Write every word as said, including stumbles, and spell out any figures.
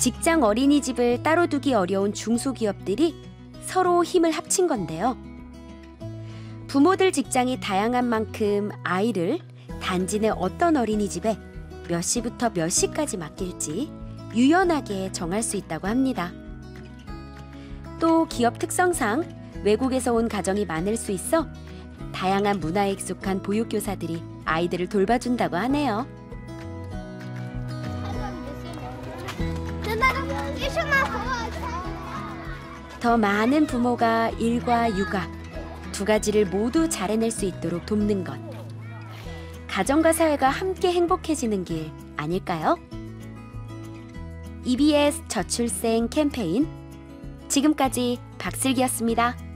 직장 어린이집을 따로 두기 어려운 중소기업들이 서로 힘을 합친 건데요. 부모들 직장이 다양한 만큼 아이를 단지 내 어떤 어린이집에 몇 시부터 몇 시까지 맡길지 유연하게 정할 수 있다고 합니다. 또 기업 특성상 외국에서 온 가정이 많을 수 있어 다양한 문화에 익숙한 보육교사들이 아이들을 돌봐준다고 하네요. 더 많은 부모가 일과 육아 두 가지를 모두 잘 해낼 수 있도록 돕는 것. 가정과 사회가 함께 행복해지는 길 아닐까요? 이비에스 저출생 캠페인 지금까지 박슬기였습니다.